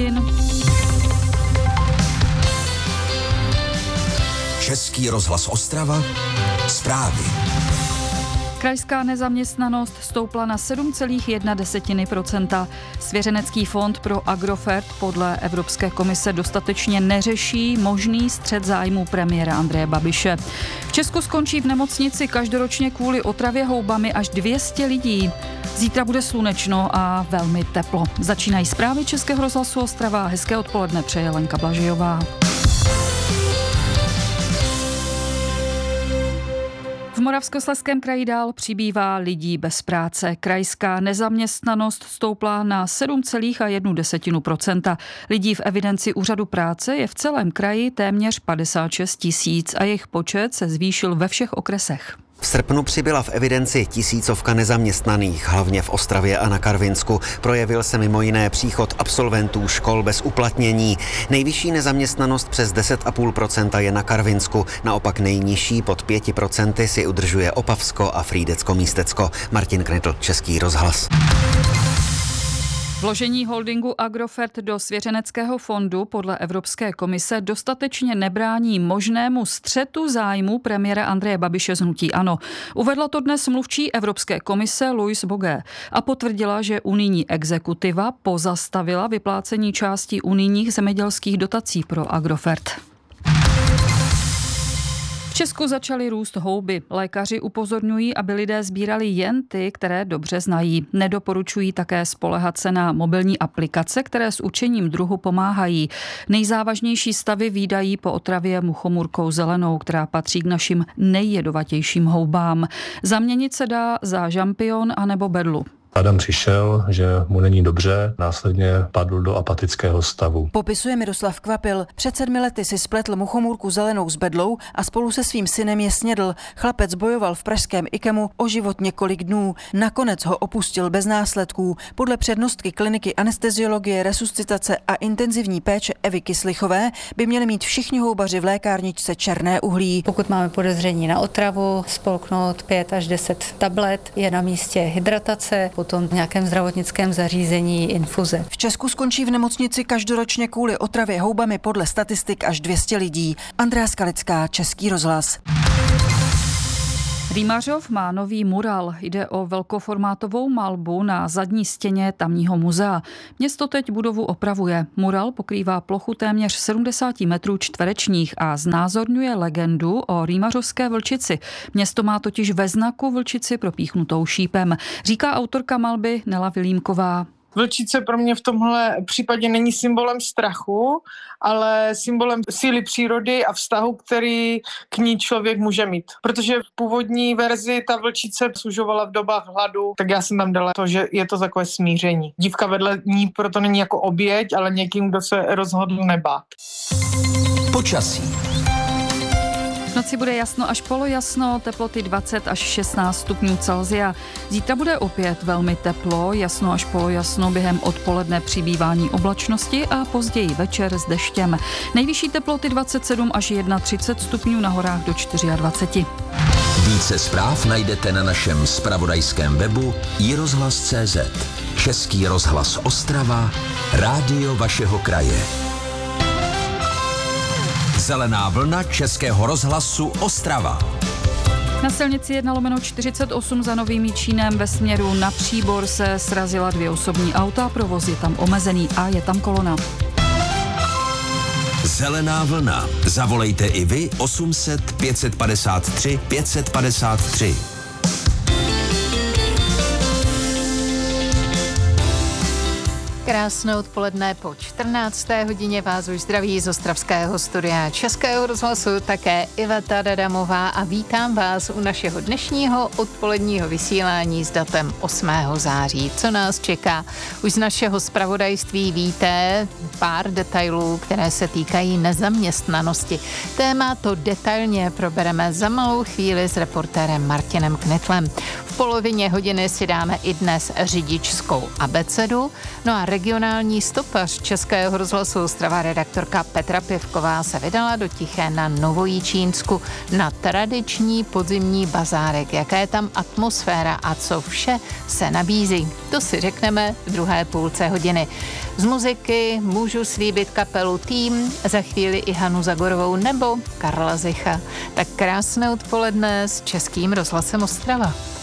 hodin. Český rozhlas Ostrava. Zprávy. Krajská nezaměstnanost stoupla na 7,1%. Svěřenecký fond pro Agrofert podle Evropské komise dostatečně neřeší možný střet zájmů premiéra Andreje Babiše. V Česku skončí v nemocnici každoročně kvůli otravě houbami až 200 lidí. Zítra bude slunečno a velmi teplo. Začínají zprávy Českého rozhlasu Ostrava. Hezké odpoledne přeje Lenka Blažejová. V Moravskoslezském kraji dál přibývá lidí bez práce. Krajská nezaměstnanost stoupla na 7,1%. Lidí v evidenci úřadu práce je v celém kraji téměř 56 000 a jejich počet se zvýšil ve všech okresech. V srpnu přibyla v evidenci tisícovka nezaměstnaných, hlavně v Ostravě a na Karvinsku. Projevil se mimo jiné příchod absolventů škol bez uplatnění. Nejvyšší nezaměstnanost přes 10,5% je na Karvinsku, naopak nejnižší pod 5% si udržuje Opavsko a Frýdecko-Místecko. Martin Knitl, Český rozhlas. Vložení holdingu Agrofert do svěřeneckého fondu podle Evropské komise dostatečně nebrání možnému střetu zájmu premiéra Andreje Babiše z hnutí ANO. Uvedla to dnes mluvčí Evropské komise Louise Bogué a potvrdila, že unijní exekutiva pozastavila vyplácení části unijních zemědělských dotací pro Agrofert. V Česku začaly růst houby. Lékaři upozorňují, aby lidé sbírali jen ty, které dobře znají. Nedoporučují také spoléhat se na mobilní aplikace, které s určením druhu pomáhají. Nejzávažnější stavy vídají po otravě muchomůrkou zelenou, která patří k našim nejjedovatějším houbám. Zaměnit se dá za žampion anebo bedlu. Adam přišel, že mu není dobře, následně padl do apatického stavu. Popisuje Miroslav Kvapil. Před 7 lety si spletl muchomůrku zelenou s bedlou a spolu se svým synem je snědl. Chlapec bojoval v pražském IKEMu o život několik dnů. Nakonec ho opustil bez následků. Podle přednostky kliniky anesteziologie, resuscitace a intenzivní péče Evy Kyslichové by měli mít všichni houbaři v lékárničce černé uhlí. Pokud máme podezření na otravu, spolknout 5 až 10 tablet, je na místě hydratace, potom v nějakém zdravotnickém zařízení infuze. V Česku skončí v nemocnici každoročně kvůli otravě houbami podle statistik až 200 lidí. Andrea Skalická, Český rozhlas. Rýmařov má nový mural. Jde o velkoformátovou malbu na zadní stěně tamního muzea. Město teď budovu opravuje. Mural pokrývá plochu téměř 70 metrů čtverečních a znázorňuje legendu o rýmařovské vlčici. Město má totiž ve znaku vlčici propíchnutou šípem, říká autorka malby Nela Vilímková. Vlčice pro mě v tomhle případě není symbolem strachu, ale symbolem síly přírody a vztahu, který k ní člověk může mít. Protože v původní verzi ta vlčice služovala v dobách hladu, tak já jsem tam dala to, že je to takové smíření. Dívka vedle ní proto není jako oběť, ale někým, kdo se rozhodl nebát. Počasí. V noci bude jasno až polojasno, teploty 20 až 16 stupňů Celsia. Zítra bude opět velmi teplo, jasno až polojasno, během odpoledne přibývání oblačnosti a později večer s deštěm. Nejvyšší teploty 27 až 31 stupňů, na horách do 24. Více zpráv najdete na našem zpravodajském webu iRozhlas.cz. Český rozhlas Ostrava, rádio vašeho kraje. Zelená vlna Českého rozhlasu Ostrava. Na silnici 1/48 za Novým Jičínem ve směru na Příbor se srazila 2 osobní auta, provoz je tam omezený a je tam kolona. Zelená vlna. Zavolejte i vy 800 553 553. Krásné odpoledne po 14. hodině vás už zdraví z ostravského studia Českého rozhlasu také Iveta Dadamová a vítám vás u našeho dnešního odpoledního vysílání s datem 8. září. Co nás čeká? Už z našeho zpravodajství víte pár detailů, které se týkají nezaměstnanosti. Téma to detailně probereme za malou chvíli s reportérem Martinem Knitlem. V polovině hodiny si dáme i dnes řidičskou abecedu. No a regionální stopař Českého rozhlasu Ostrava redaktorka Petra Pěvková se vydala do Tiché na Novojičínsku na tradiční podzimní bazárek. Jaká je tam atmosféra a co vše se nabízí, to si řekneme v druhé půlce hodiny. Z muziky můžu slíbit kapelu Tým, za chvíli i Hanu Zagorovou nebo Karla Zicha. Tak krásné odpoledne s Českým rozhlasem Ostrava.